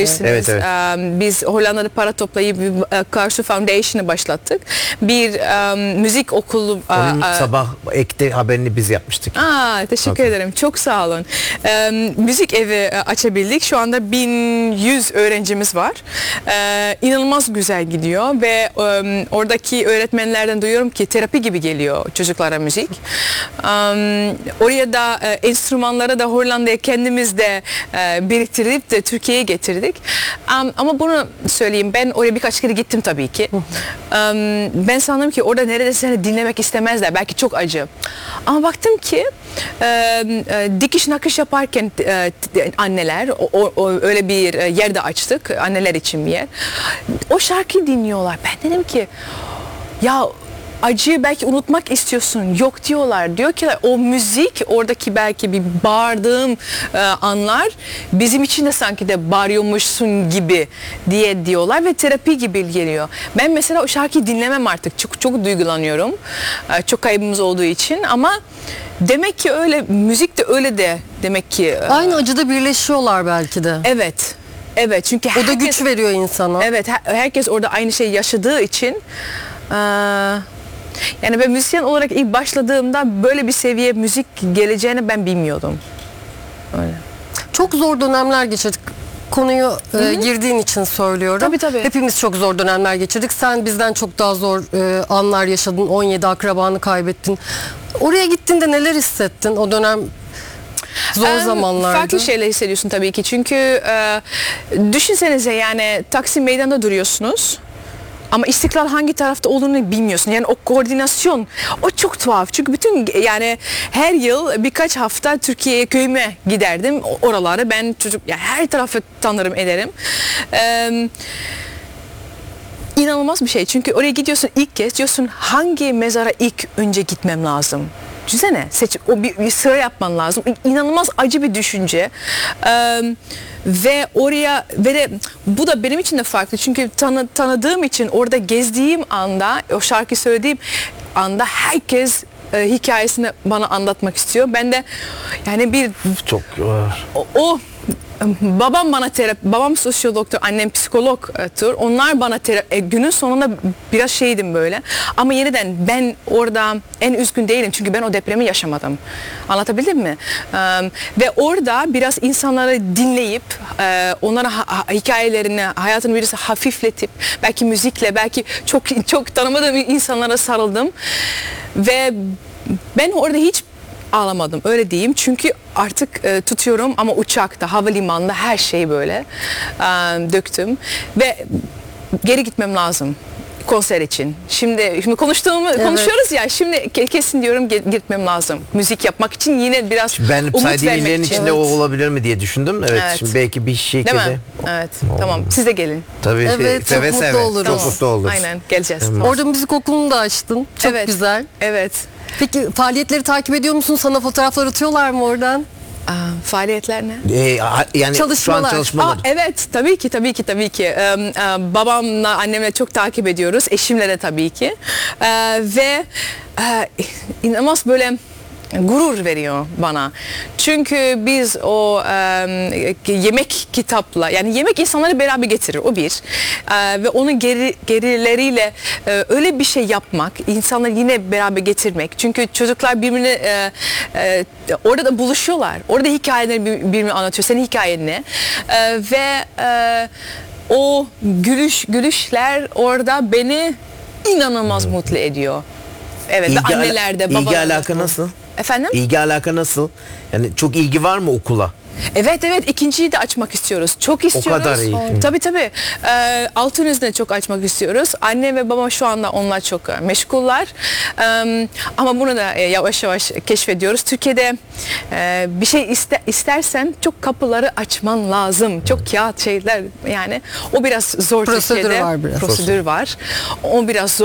bilirsiniz. Evet, evet. Biz Hollanda'da para toplayıp Karsu Foundation'ı başlattık. Bir müzik okulu. Onun sabah ekte haberini biz yapmıştık. Teşekkür ederim. Çok sağ olun. Müzik evi açabildik. Şu anda 1100 öğrencimiz var. İnanılmaz güzel gidiyor ve oradaki öğretmenlerden duyuyorum ki terapi gibi geliyor çocuklara müzik. Oraya da enstrümanları da Hollanda'ya kendimiz de biriktirip de Türkiye'ye getirdik. Ama bunu söyleyeyim, ben oraya birkaç kere gittim tabii ki. Ben sandım ki orada neredeyse seni dinlemek istemezler. Belki çok acı. Ama baktım ki dikiş nakış yaparken anneler öyle bir yerde açtık. Anneler için bir yer. O şarkıyı dinliyorlar. Ben dedim ki ya acıyı belki unutmak istiyorsun. Yok diyorlar. Diyor ki o müzik, oradaki belki bir bağırdığım anlar bizim için de sanki de bağırıyormuşsun gibi diye diyorlar ve terapi gibi geliyor. Ben mesela o şarkıyı dinlemem artık. Çok duygulanıyorum. Çok kaybımız olduğu için ama demek ki öyle, müzik de öyle de demek ki. Aynı acıda birleşiyorlar belki de. Evet. Evet, çünkü o da güç veriyor insana. Evet, herkes orada aynı şeyi yaşadığı için yani ben müzisyen olarak ilk başladığımda böyle bir seviye müzik geleceğini ben bilmiyordum. Öyle. Çok zor dönemler geçirdik. Konuyu girdiğin için söylüyorum. Tabii. Hepimiz çok zor dönemler geçirdik. Sen bizden çok daha zor anlar yaşadın. 17 akrabanı kaybettin. Oraya gittiğinde neler hissettin? O dönem zor zamanlardı. Farklı şeyler hissediyorsun tabii ki. Çünkü düşünsenize, yani Taksim Meydanı'nda duruyorsunuz. Ama İstiklal hangi tarafta olduğunu bilmiyorsun. Yani o koordinasyon, o çok tuhaf. Çünkü yani her yıl birkaç hafta Türkiye'ye, köyüme giderdim. Oraları ben her tarafı tanırım ederim. İnanılmaz bir şey. Çünkü oraya gidiyorsun ilk kez, diyorsun hangi mezara ilk önce gitmem lazım? Düşünsene, bir sıra yapman lazım. İnanılmaz acı bir düşünce. Ve oraya de bu da benim için de farklı. Çünkü tanıdığım için, orada gezdiğim anda, o şarkı söylediğim anda herkes hikayesini bana anlatmak istiyor. Ben de yani çok babam sosyologtur, annem psikologtur. Onlar bana günün sonunda biraz şeydim böyle. Ama yeniden ben orada en üzgün değilim. Çünkü ben o depremi yaşamadım. Anlatabildim mi? Ve orada biraz insanları dinleyip onlara hikayelerini, hayatını biraz hafifletip, belki müzikle, belki çok tanımadığım insanlara sarıldım. Ve ben orada hiç ağlamadım, öyle diyeyim, çünkü artık tutuyorum ama uçakta, havalimanında her şeyi böyle döktüm ve geri gitmem lazım konser için. Şimdi konuşuyoruz ya, şimdi kesin diyorum gitmem lazım. Müzik yapmak için yine biraz ben umut saydığım vermek illerin için. içinde o olabilir mi diye düşündüm. Evet, Evet. şimdi belki bir şekilde. Değil mi? Evet. Tamam. Siz de gelin. Tabii Evet, çok seve mutlu seve. oluruz. Çok mutlu oluruz. Aynen, geleceğiz. Tamam. Orada müzik okulunu da açtın. Çok Evet. güzel. Evet. Peki faaliyetleri takip ediyor musun? Sana fotoğraflar atıyorlar mı oradan? Faaliyetler ne? Yani şu an Çalışmalar. çalışmalar. Evet, tabii ki. Babamla, annemle çok takip ediyoruz. Eşimle de tabii ki. Ve inanılmaz böyle gurur veriyor bana. Çünkü biz o yemek kitapla, yani yemek insanları beraber getirir, o bir. Ve onun gerileriyle öyle bir şey yapmak, insanları yine beraber getirmek. Çünkü çocuklar birbirini orada da buluşuyorlar. Orada hikayeleri birbirini anlatıyor, senin hikayen ne? Ve o gülüşler orada beni inanılmaz mutlu ediyor. Evet, anneler de, babalar da. İlgi alaka nasıl? Efendim? İlgi alaka nasıl? Yani çok ilgi var mı okula? Evet, ikinciyi de açmak istiyoruz. Çok istiyoruz. kadar iyi. Tabii. Altınözü'nde de çok açmak istiyoruz. Anne ve baba şu anda onlar çok meşguller. Ama bunu da yavaş yavaş keşfediyoruz. Türkiye'de bir şey istersen çok kapıları açman lazım. Çok kağıt şeyler, yani o biraz zor. Prosedür Türkiye'de. var biraz. Prosedür var. O biraz zor.